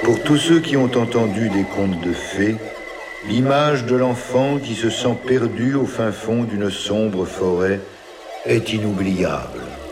Pour tous ceux qui ont entendu des contes de fées, l'image de l'enfant qui se sent perdu au fin fond d'une sombre forêt est inoubliable.